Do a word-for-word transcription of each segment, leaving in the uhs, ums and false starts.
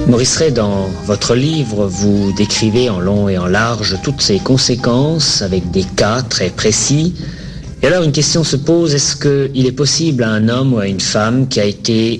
Maurice Rey, dans votre livre, vous décrivez en long et en large toutes ces conséquences avec des cas très précis. Et alors une question se pose, est-ce qu'il est possible à un homme ou à une femme qui a été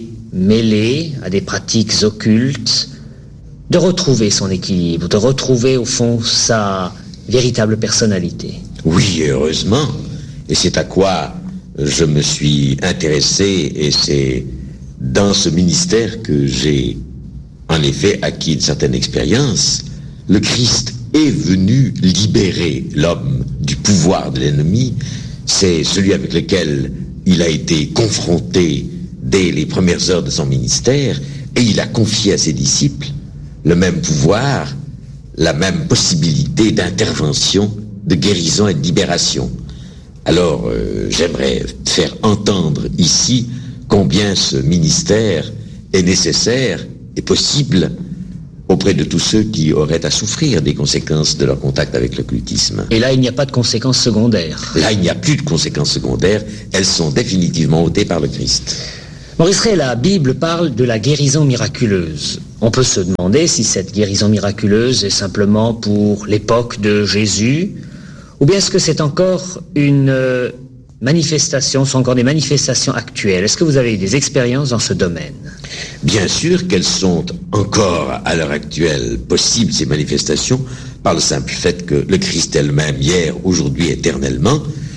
mêlé à des pratiques occultes de retrouver son équilibre, de retrouver au fond sa véritable personnalité? Oui, heureusement. Et c'est à quoi je me suis intéressé, et c'est dans ce ministère que j'ai en effet acquis une certaine expérience. Le Christ est venu libérer l'homme du pouvoir de l'ennemi. C'est celui avec lequel il a été confronté dès les premières heures de son ministère, et il a confié à ses disciples le même pouvoir, la même possibilité d'intervention, de guérison et de libération. Alors, euh, j'aimerais faire entendre ici combien ce ministère est nécessaire et possible auprès de tous ceux qui auraient à souffrir des conséquences de leur contact avec l'occultisme. Et là, il n'y a pas de conséquences secondaires. Là, il n'y a plus de conséquences secondaires. Elles sont définitivement ôtées par le Christ. Maurice Rey, la Bible parle de la guérison miraculeuse. On peut se demander si cette guérison miraculeuse est simplement pour l'époque de Jésus, ou bien est-ce que c'est encore une euh, manifestation, sont encore des manifestations actuelles? Est-ce que vous avez eu des expériences dans ce domaine? Bien sûr qu'elles sont encore à l'heure actuelle possibles, ces manifestations, par le simple fait que le Christ elle-même, hier, aujourd'hui, éternellement,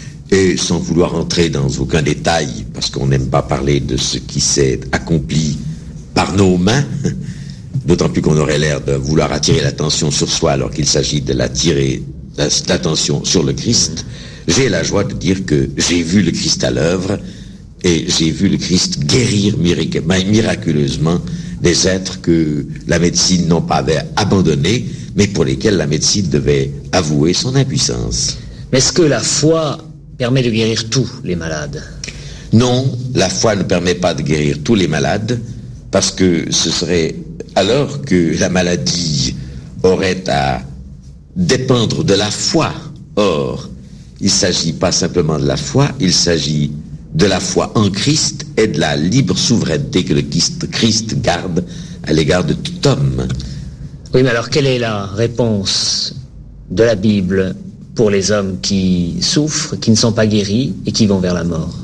et sans vouloir entrer dans aucun détail, parce qu'on n'aime pas parler de ce qui s'est accompli par nos mains, d'autant plus qu'on aurait l'air de vouloir attirer l'attention sur soi alors qu'il s'agit de l'attirer l'attention sur le Christ. J'ai la joie de dire que j'ai vu le Christ à l'œuvre, et j'ai vu le Christ guérir mirac- miraculeusement des êtres que la médecine non pas avait abandonnés, mais pour lesquels la médecine devait avouer son impuissance. Mais est-ce que la foi permet de guérir tous les malades? Non, la foi ne permet pas de guérir tous les malades, parce que ce serait alors que la maladie aurait à dépendre de la foi. Or, il ne s'agit pas simplement de la foi, il s'agit de la foi en Christ et de la libre souveraineté que le Christ, Christ garde à l'égard de tout homme. Oui, mais alors quelle est la réponse de la Bible pour les hommes qui souffrent, qui ne sont pas guéris et qui vont vers la mort?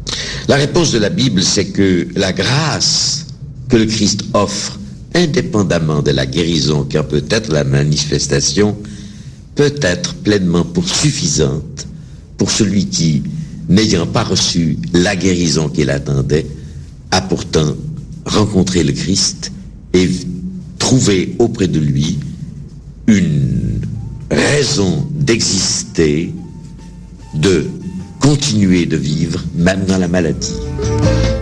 La réponse de la Bible, c'est que la grâce que le Christ offre, indépendamment de la guérison qui en peut être la manifestation, peut être pleinement pour suffisante pour celui qui, n'ayant pas reçu la guérison qu'il attendait, a pourtant rencontré le Christ et trouvé auprès de lui une raison d'exister, de continuer de vivre, même dans la maladie.